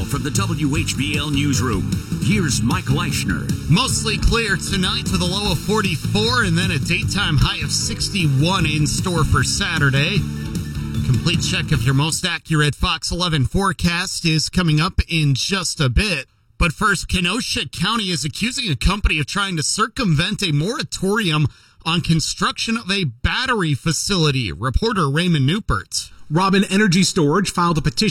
from the WHBL newsroom, here's Mike Leischner. Mostly clear tonight with a low of 44 and then a daytime high of 61 in store for Saturday. Complete check of your most accurate Fox 11 forecast is coming up in just a bit. But first, Kenosha County is accusing a company of trying to circumvent a moratorium on construction of a battery facility. Reporter Raymond Newpert. Robin Energy Storage filed a petition